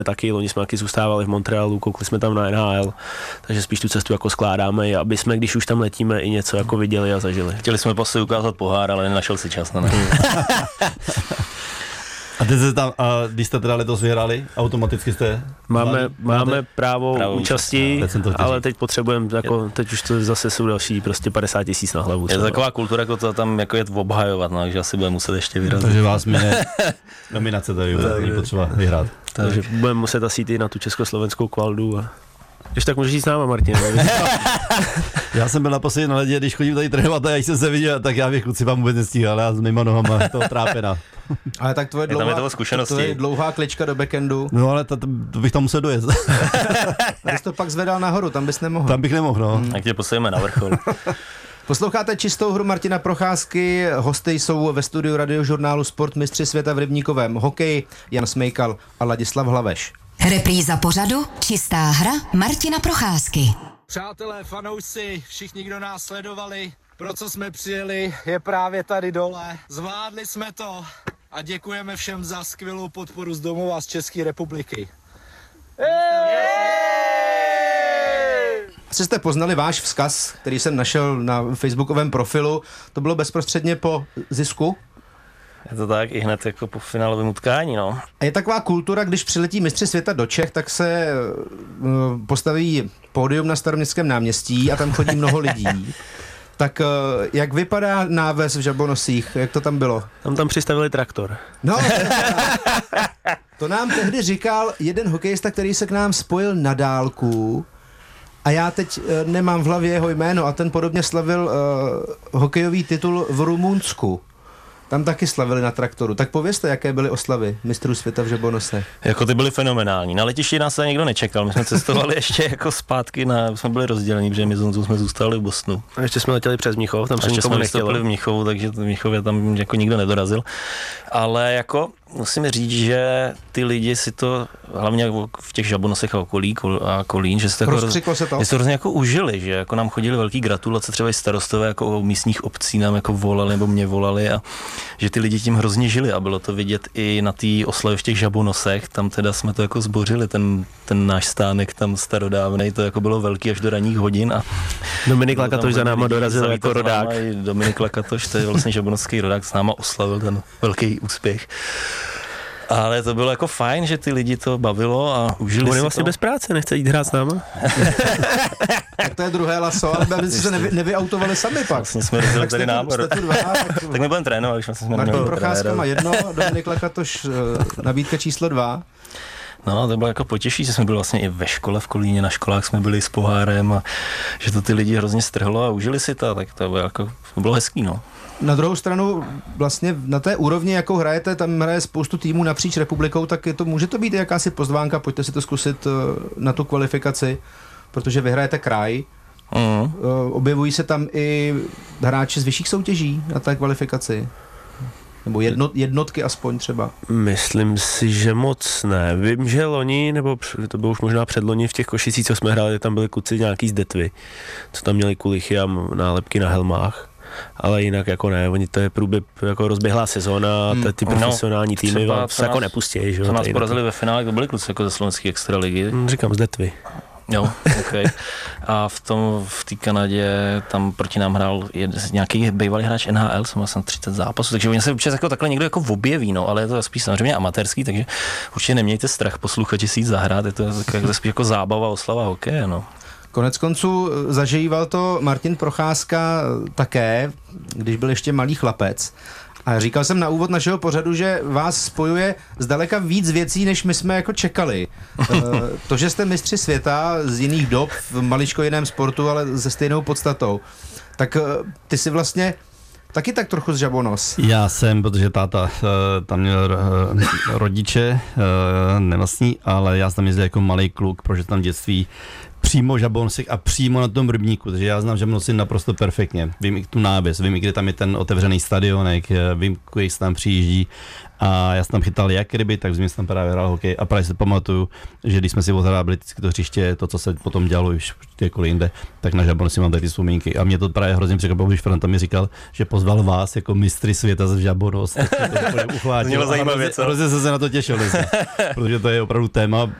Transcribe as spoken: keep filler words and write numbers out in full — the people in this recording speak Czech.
Taky, loni jsme taky zůstávali v Montrealu, koukli jsme tam na N H L, takže spíš tu cestu jako skládáme, aby jsme, když už tam letíme, i něco jako viděli a zažili. Chtěli jsme prostě ukázat pohár, ale nenašel si čas na ne. A teď jste tam, a když jste teda letos vyhrali, automaticky jste... Máme, máte, máme právo, právo účasti, teď ale teď potřebujeme, jako, teď už to zase jsou další prostě padesát tisíc na hlavu. Je to taková kultura, jako to tam jako je obhajovat, no, takže asi budeme muset ještě vyrazit. Takže vás mě nominace tady je potřeba vyhrát. Takže budeme muset asi jít i na tu československou kvaldu a... Když tak můžeš jít s náma, Martin. Já jsem byl naposledy na ledě, když chodím tady trénovat a já jsem se viděl, tak já bych kluci vám vůbec nestíhal, ale já s mýma nohama toho trápena. Ale tak tvoje dlouhá, tvoje dlouhá klička do backendu. No ale to, to bych tam musel dojet. Ty jsi to pak zvedal nahoru, tam bys nemohl. Tam bych nemohl, no. Hmm. Tak tě postavíme na vrchol. Posloucháte Čistou hru Martina Procházky, hosty jsou ve studiu radiožurnálu Sport mistři světa v rybníkovém hokeji Jan Smejkal a Ladislav Hlaveš. Repríza pořadu Čistá hra Martina Procházky. Přátelé, fanoušci, všichni, kdo nás sledovali, pro co jsme přijeli, je právě tady dole. Zvládli jsme to a děkujeme všem za skvělou podporu z domova z České republiky. Asi jste poznali váš vzkaz, který jsem našel na facebookovém profilu. To bylo bezprostředně po zisku? Je to tak, i hned jako po finálovém utkání, no. A je taková kultura, když přiletí mistři světa do Čech, tak se uh, postaví pódium na Staroměstském náměstí a tam chodí mnoho lidí. Tak uh, jak vypadá náves v Žabonosích? Jak to tam bylo? Tam tam přistavili traktor. No, to nám tehdy říkal jeden hokejista, který se k nám spojil na dálku. A já teď uh, nemám v hlavě jeho jméno a ten podobně slavil uh, hokejový titul v Rumunsku. Tam taky slavili na traktoru. Tak povězte, jaké byly oslavy mistrů světa v Žabonosech. Jako ty byly fenomenální. Na letišti nás se nikdo nečekal. My jsme cestovali ještě jako zpátky, na, jsme byli rozdělení, protože my jsme zůstali v Bostonu. A ještě jsme letěli přes Mnichov, tam se ještě nikomu jsme nechtělo. vystoupili v Mnichově, takže v Mnichově tam jako nikdo nedorazil. Ale jako musím říct, že ty lidi si to, hlavně v těch Žabonosech a okolí a Kolín, že si to, jako, se to. Že to hrozně jako užili, že jako nám chodili velký gratulace, třeba i starostové jako o místních obcí nám jako volali nebo mě volali a že ty lidi tím hrozně žili a bylo to vidět i na té oslavě v těch Žabonosech, tam teda jsme to jako zbořili, ten, ten náš stánek tam starodávnej, to jako bylo velký až do ranních hodin a Dominik Lakatoš za náma dorazil jako rodák. Dominik Lakatoš, to je vlastně žabonovský rodák, s náma oslavil ten velký úspěch. Ale to bylo jako fajn, že ty lidi to bavilo a užili On si je vlastně to. bez práce, nechce jít hrát s náma. Tak to je druhé laso, ale aby si se nevy, nevyautovali sami pak. Vlastně jsme rozdělili tady nábor. Tak, tak my budeme trénovat, když vlastně jsme Martin Procházka má jedno, Dominik Lakatoš nabídka číslo dva. No, to bylo jako potěší, že jsme byli vlastně i ve škole v Kolíně, na školách jsme byli s pohárem a že to ty lidi hrozně strhlo a užili si to, tak to bylo jako, to bylo hezký, no. Na druhou stranu vlastně na té úrovni, jakou hrajete, tam hraje spoustu týmů napříč republikou, tak je to, může to být jakási pozvánka, pojďte si to zkusit na tu kvalifikaci, protože vy hrajete kraj. Mm. Objevují se tam i hráči z vyšších soutěží na té kvalifikaci. Nebo jednot, jednotky aspoň třeba. Myslím si, že moc ne. Vím, že loni, nebo to bylo už možná předloni v těch Košicích, co jsme hráli, tam byli kluci nějaký z Detvy, co tam měli kulichy a nálepky na helmách. Ale jinak jako ne, oni to je průběh jako rozběhlá sezóna a ty profesionální no, týmy vám se jako nepustí. Že? Co nás porazili ve finále, to byli kluci jako ze slovenské extraligy. Říkám z Detvy. Jo, okay. A v tom, v té Kanadě, tam proti nám hrál nějaký bývalý hráč N H L, jsem vlastně třicet zápasů, takže oni se občas jako takhle někdo jako objeví, no, ale je to spíš samozřejmě amatérský, takže určitě nemějte strach posluchači si jít zahrát, je to jako, spíš jako zábava, oslava hokeje, no. Konec konců zažíval to Martin Procházka také, když byl ještě malý chlapec. A říkal jsem na úvod našeho pořadu, že vás spojuje zdaleka víc věcí, než my jsme jako čekali. To, že jste mistři světa z jiných dob, v maličko jiném sportu, ale se stejnou podstatou. Tak ty si vlastně taky tak trochu z Žabonos. Já jsem, protože táta uh, tam měl uh, rodiče, uh, nevlastní, ale já jsem tam jezdil jako malý kluk, protože tam v dětství přímo Žabonosech a přímo na tom rybníku, takže já znám Žabonosy naprosto perfektně. Vím i tu návěs, vím i kde tam je ten otevřený stadionek, vím, kolik se tam přijíždí a já jsem tam chytal jak ryby, tak jsem tam právě hrál hokej a právě si pamatuju, že když jsme si odhrábili to hřiště, to, co se potom dělalo už kdekoliv jinde, tak na Žabonosy mám tady ty vzpomínky a mě to právě hrozně překvapilo, když Franta mi říkal, že pozval vás jako mistry světa z Žabonos. Znělo zajímavě, co? Hrozně jsem se na to těšil, protože to je opravdu téma,